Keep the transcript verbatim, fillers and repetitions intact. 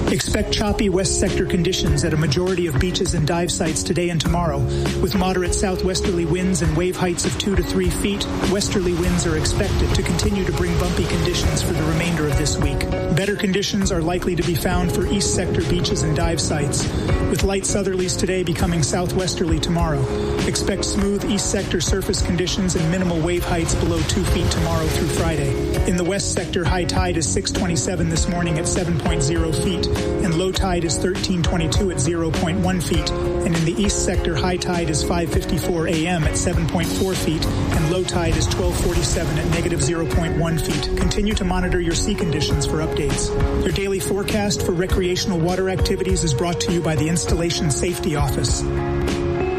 Expect choppy west sector conditions at a majority of beaches and dive sites today and tomorrow. With moderate southwesterly winds and wave heights of two to three feet, westerly winds are expected to continue to bring bumpy conditions for the remainder of this week. Better conditions are likely to be found for east sector beaches and dive sites, with light southerlies today becoming southwesterly tomorrow. Expect smooth east sector surface conditions and minimal wave heights below two feet tomorrow through Friday. In the west sector, high tide is six twenty-seven this morning at seven point zero feet, and low tide is thirteen twenty-two at zero point one feet. And in the east sector, high tide is five fifty-four a.m. at seven point four feet, and low tide is twelve forty-seven at negative zero point one feet. Continue to monitor your sea conditions for updates. Your daily forecast for recreational water activities is brought to you by the Installation Safety Office.